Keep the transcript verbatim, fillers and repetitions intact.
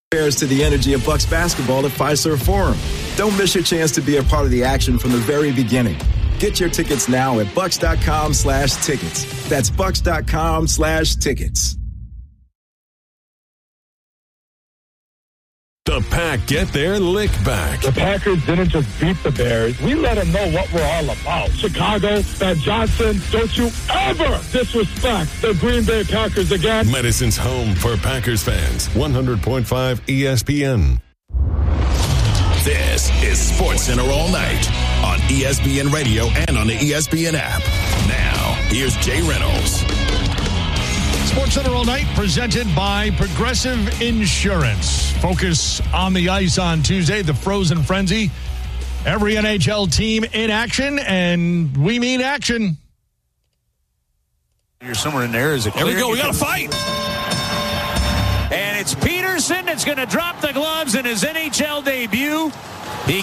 Compares to the energy of Bucks basketball at Fiserv Forum. Don't miss your chance to be a part of the action from the very beginning. Get your tickets now at bucks.com slash tickets. That's bucks.com slash tickets. The Pack get their lick back. The Packers didn't just beat the Bears. We let them know what we're all about. Chicago, Matt Johnson, don't you ever disrespect the Green Bay Packers again. Medicine's home for Packers fans. one hundred point five E S P N. This is Sports Center all night on E S P N Radio and on the E S P N app. Now, here's Jay Reynolds. Sports Center all night presented by Progressive Insurance. Focus on the ice on Tuesday, the Frozen Frenzy. Every N H L team in action, and we mean action. You're somewhere in there. Is it clear? Here we go. We got a fight. And it's Peterson that's going to drop the gloves in his N H L debut.